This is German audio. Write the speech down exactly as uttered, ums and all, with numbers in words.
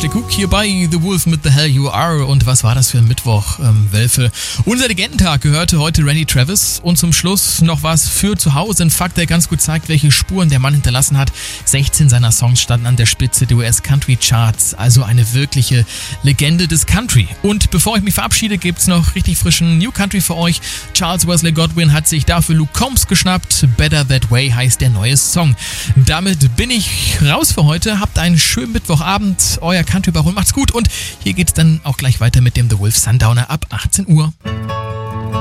Ashley Cook hier bei The Wolf mit The Hell You Are. Und was war das für ein Mittwoch, ähm, Wölfe? Unser Legendentag gehörte heute Randy Travis. Und zum Schluss noch was für zu Hause. Ein Fakt, der ganz gut zeigt, welche Spuren der Mann hinterlassen hat. sechzehn seiner Songs standen an der Spitze der U S Country Charts. Also eine wirkliche Legende des Country. Und bevor ich mich verabschiede, gibt's noch richtig frischen New Country für euch. Charles Wesley Godwin hat sich dafür Luke Combs geschnappt. Better That Way heißt der neue Song. Damit bin ich raus für heute. Habt einen schönen Mittwochabend. Euer Country Baron, macht's gut. Und hier geht's dann auch gleich weiter mit dem The Wolf Sundowner ab achtzehn Uhr.